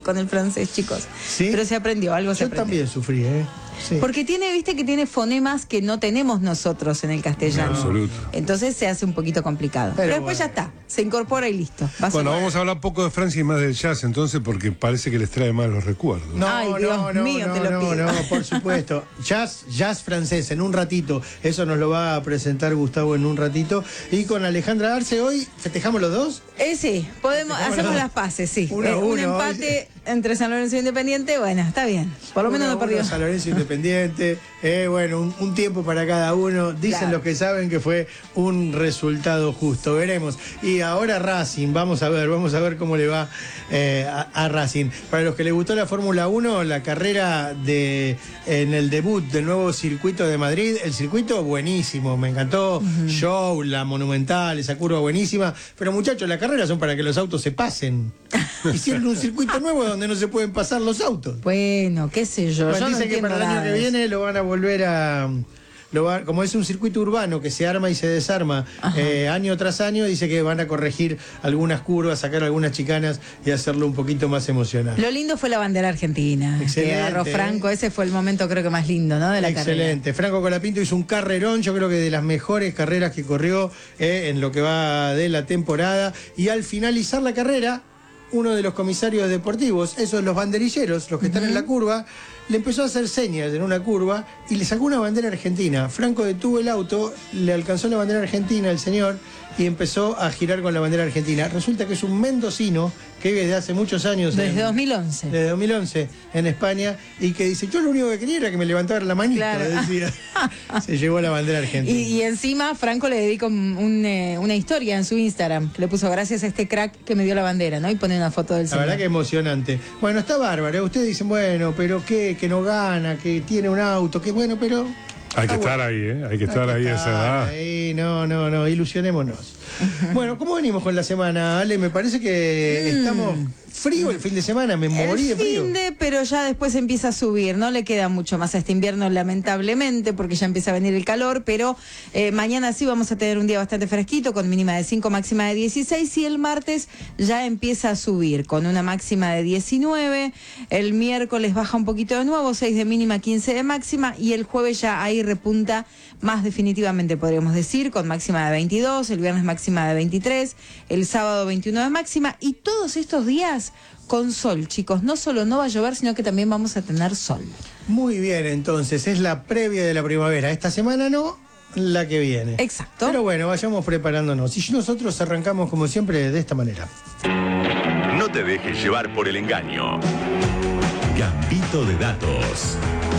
con el francés, chicos. ¿Sí? Pero se aprendió, algo se aprendió. Yo también sufrí, ¿eh? Sí. Porque viste que tiene fonemas que no tenemos nosotros en el castellano. Absoluto. Entonces se hace un poquito complicado. Pero después ya está, se incorpora y listo. Bueno, vamos a hablar poco de Francia y más del jazz entonces, porque parece que les trae más los recuerdos. Ay, Dios mío, te lo pido. No, por supuesto. Jazz francés, en un ratito. Eso nos lo va a presentar Gustavo en un ratito. Y con Alejandra Arce hoy, ¿festejamos los dos? Sí, hacemos las pases, sí. Un empate entre San Lorenzo e Independiente, bueno, está bien. Por lo menos no perdió. San Lorenzo e Independiente, bueno, un tiempo para cada uno. Dicen Claro. los que saben que fue un resultado justo. Veremos. Y ahora Racing, vamos a ver cómo le va a Racing. Para los que les gustó la Fórmula 1, la carrera en el debut del nuevo circuito de Madrid, el circuito buenísimo, me encantó. Show, la Monumental, esa curva buenísima. Pero muchachos, las carreras son para que los autos se pasen. Hicieron un circuito nuevo donde no se pueden pasar los autos. Bueno, qué sé yo. Bueno, Yo no dicen que entiendo para el año nada que de eso. viene lo van a volver a... como es un circuito urbano que se arma y se desarma año tras año, dice que van a corregir algunas curvas, sacar algunas chicanas y hacerlo un poquito más emocional. Lo lindo fue la bandera argentina. Excelente, Que agarró Franco, ese fue el momento creo que más lindo, ¿no? De la carrera. Excelente. Franco Colapinto hizo un carrerón, yo creo que de las mejores carreras que corrió en lo que va de la temporada. Y al finalizar la carrera, uno de los comisarios deportivos, esos los banderilleros, los que están en la curva, le empezó a hacer señas en una curva y le sacó una bandera argentina. Franco detuvo el auto, le alcanzó la bandera argentina el señor y empezó a girar con la bandera argentina. Resulta que es un mendocino que vive desde hace muchos años. Desde 2011. Desde 2011 en España y que dice, yo lo único que quería era que me levantaran la manito, Claro. decía. Se llevó la bandera argentina. Y encima Franco le dedicó una historia en su Instagram, que le puso gracias a este crack que me dio la bandera, ¿no? Y pone una foto del La señor. verdad que emocionante. Bueno, está bárbaro. Ustedes dicen, bueno, pero qué, que no gana, que tiene un auto, que bueno, pero... Hay que estar ahí, ¿eh? Hay que estar ahí a esa edad. Ahí, no, ilusionémonos. Bueno, ¿cómo venimos con la semana, Ale? Me parece que estamos frío el fin de semana, me morí de frío. Pero ya después empieza a subir, no le queda mucho más a este invierno lamentablemente porque ya empieza a venir el calor, pero mañana sí vamos a tener un día bastante fresquito con mínima de 5, máxima de 16 y el martes ya empieza a subir con una máxima de 19, el miércoles baja un poquito de nuevo, 6 de mínima, 15 de máxima y el jueves ya ahí repunta más definitivamente podríamos decir, con máxima de 22, el viernes máxima de 23, el sábado 21 de máxima y todos estos días con sol, chicos. No solo no va a llover, sino que también vamos a tener sol. Muy bien, entonces, es la previa de la primavera. Esta semana no, la que viene. Exacto. Pero bueno, vayamos preparándonos. Y nosotros arrancamos como siempre de esta manera. No te dejes llevar por el engaño. Gambito de datos.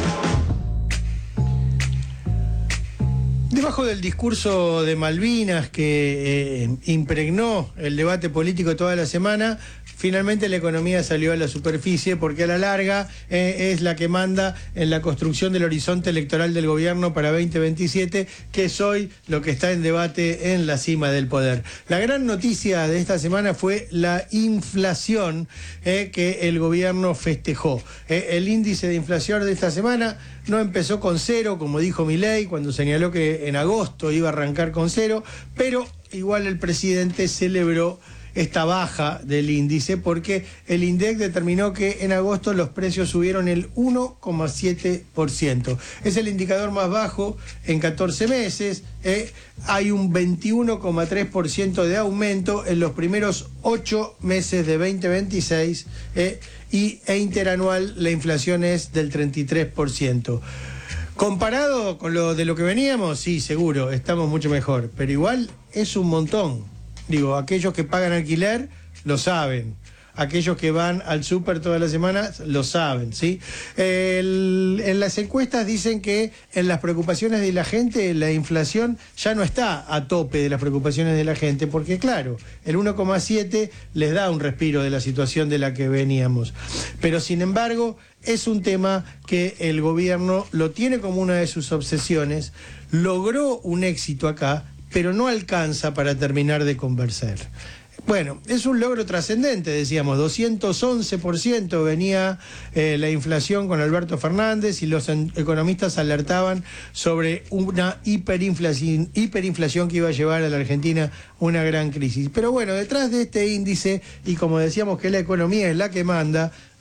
Debajo del discurso de Malvinas que impregnó el debate político toda la semana, finalmente la economía salió a la superficie porque a la larga es la que manda en la construcción del horizonte electoral del gobierno para 2027, que es hoy lo que está en debate en la cima del poder. La gran noticia de esta semana fue la inflación que el gobierno festejó. El índice de inflación de esta semana no empezó con 0, como dijo Milei, cuando señaló que en agosto iba a arrancar con 0, pero igual el presidente celebró esta baja del índice porque el INDEC determinó que en agosto los precios subieron el 1,7%. Es el indicador más bajo en 14 meses. Hay un 21,3% de aumento en los primeros 8 meses de 2026 e interanual la inflación es del 33%. Comparado con lo que veníamos, sí, seguro, estamos mucho mejor, pero igual es un montón. Digo, aquellos que pagan alquiler lo saben. Aquellos que van al súper todas las semanas lo saben, ¿sí? En las encuestas dicen que en las preocupaciones de la gente la inflación ya no está a tope de las preocupaciones de la gente, porque claro, el 1,7 les da un respiro de la situación de la que veníamos. Pero sin embargo, es un tema que el gobierno lo tiene como una de sus obsesiones, logró un éxito acá, pero no alcanza para terminar de convencer. Bueno, es un logro trascendente, decíamos, 211% venía la inflación con Alberto Fernández y los economistas alertaban sobre una hiperinflación que iba a llevar a la Argentina una gran crisis. Pero bueno, detrás de este índice, y como decíamos que la economía es la que manda,